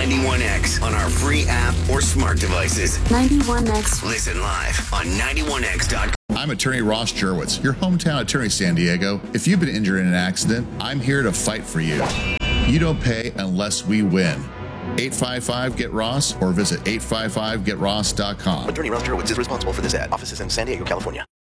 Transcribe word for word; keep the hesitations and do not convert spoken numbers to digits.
ninety-one X on our free app or smart devices. ninety-one X. Listen live on ninety-one X dot com. I'm attorney Ross Jurwitz, your hometown attorney, San Diego. If you've been injured in an accident, I'm here to fight for you. You don't pay unless we win. eight five five, get ross or visit eight five five get ross dot com. Attorney Ross Jurwitz is responsible for this ad. Offices in San Diego, California.